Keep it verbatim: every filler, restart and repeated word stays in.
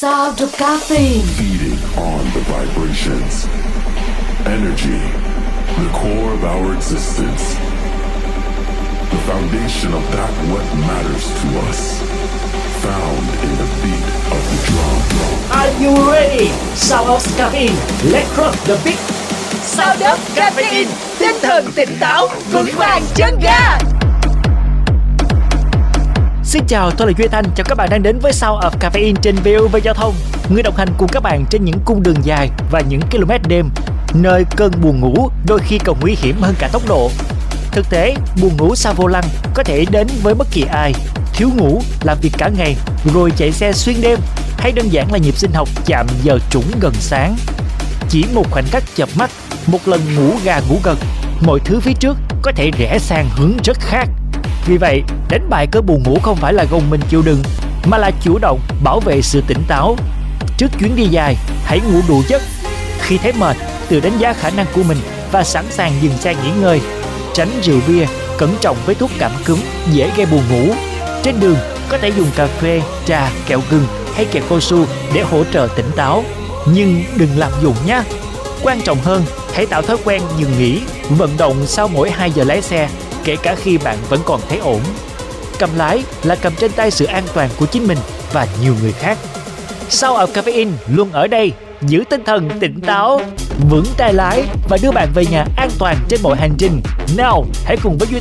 Sound of caffeine. Feeding on the vibrations. Energy, the core of our existence. The foundation of that what matters to us. Found in the beat of the drum. Are you ready? Sound of caffeine. Let's rock the beat. Sound of caffeine. Tinh thần tỉnh táo, vững vàng chân ga. Xin chào, tôi là Duy Thanh. Chào các bạn đang đến với Sound of Caffeine trên vê o vê Giao thông. Người đồng hành cùng các bạn trên những cung đường dài và những km đêm, nơi cơn buồn ngủ đôi khi còn nguy hiểm hơn cả tốc độ. Thực tế, buồn ngủ sau vô lăng có thể đến với bất kỳ ai. Thiếu ngủ, làm việc cả ngày, rồi chạy xe xuyên đêm, hay đơn giản là nhịp sinh học chạm giờ trũng gần sáng. Chỉ một khoảnh khắc chợp mắt, một lần ngủ gà ngủ gật, mọi thứ phía trước có thể rẽ sang hướng rất khác. Vì vậy, đánh bại cơn buồn ngủ không phải là gồng mình chịu đựng, mà là chủ động bảo vệ sự tỉnh táo. Trước chuyến đi dài, hãy ngủ đủ giấc. Khi thấy mệt, tự đánh giá khả năng của mình và sẵn sàng dừng xe nghỉ ngơi. Tránh rượu bia, cẩn trọng với thuốc cảm cúm dễ gây buồn ngủ. Trên đường, có thể dùng cà phê, trà, kẹo gừng hay kẹo cao su để hỗ trợ tỉnh táo. Nhưng đừng lạm dụng nhé. Quan trọng hơn, hãy tạo thói quen dừng nghỉ, vận động sau mỗi hai giờ lái xe, kể cả khi bạn vẫn còn thấy ổn. Cầm lái là cầm trên tay sự an toàn của chính mình và nhiều người khác. Sound of Caffeine luôn ở đây, giữ tinh thần tỉnh táo, vững tay lái và đưa bạn về nhà an toàn trên mọi hành trình. Nào, hãy cùng với Duy